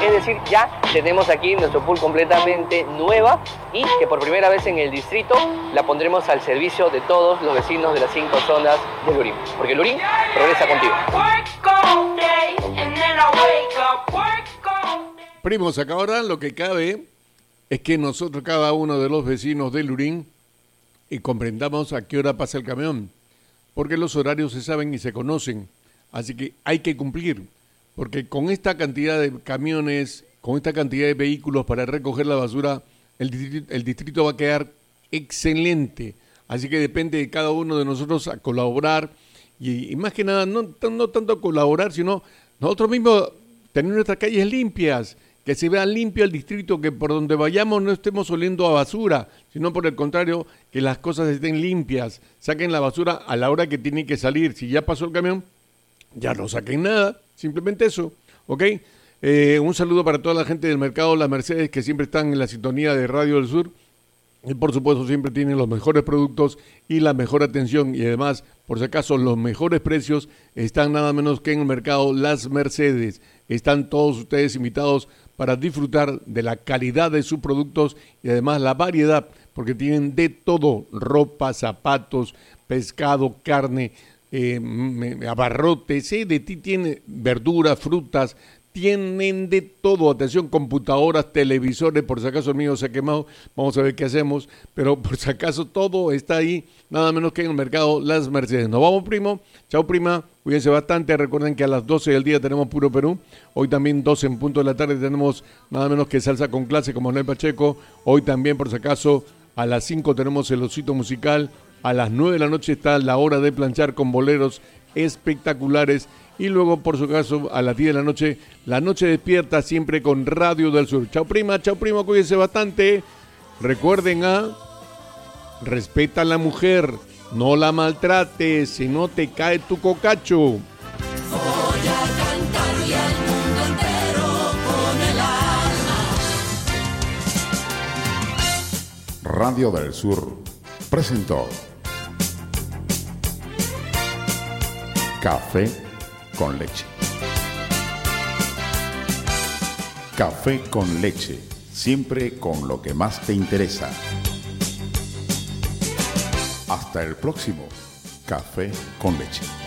Es decir, ya tenemos aquí nuestro pool completamente nueva y que por primera vez en el distrito la pondremos al servicio de todos los vecinos de las 5 zonas de Lurín. Porque Lurín progresa contigo. Primos, acá ahora lo que cabe es que nosotros, cada uno de los vecinos de Lurín, comprendamos a qué hora pasa el camión. Porque los horarios se saben y se conocen. Así que hay que cumplir. Porque con esta cantidad de camiones, con esta cantidad de vehículos para recoger la basura, el distrito va a quedar excelente. Así que depende de cada uno de nosotros a colaborar. Y más que nada, no tanto colaborar, sino nosotros mismos tener nuestras calles limpias, que se vea limpio el distrito, que por donde vayamos no estemos oliendo a basura, sino por el contrario, que las cosas estén limpias. Saquen la basura a la hora que tiene que salir. Si ya pasó el camión, ya no saquen nada. Simplemente eso, ¿ok? Un saludo para toda la gente del mercado Las Mercedes que siempre están en la sintonía de Radio del Sur y por supuesto siempre tienen los mejores productos y la mejor atención y además, por si acaso, los mejores precios están nada menos que en el mercado Las Mercedes. Están todos ustedes invitados para disfrutar de la calidad de sus productos y además la variedad, porque tienen de todo: ropa, zapatos, pescado, carne, abarrotes, de ti tiene verduras, frutas, tienen de todo. Atención, computadoras, televisores, por si acaso el mío se ha quemado, vamos a ver qué hacemos, pero por si acaso todo está ahí, nada menos que en el mercado Las Mercedes. Nos vamos, primo. Chao, prima. Cuídense bastante. Recuerden que a las 12 del día tenemos Puro Perú. Hoy también 12 en punto de la tarde tenemos nada menos que Salsa con Clase con Manuel Pacheco. Hoy también, por si acaso, a las 5 tenemos el Osito Musical. A las 9 de la noche está La Hora de Planchar con boleros espectaculares. Y luego, por su caso, a las 10 de la noche, La Noche Despierta, siempre con Radio del Sur. Chao, prima, chao, primo, cuídense bastante. Recuerden respeta a la mujer, no la maltrates, si no te cae tu cocacho. Voy a cantarle al mundo entero con el alma. Radio del Sur presentó Café con Leche. Café con Leche, siempre con lo que más te interesa. Hasta el próximo Café con Leche.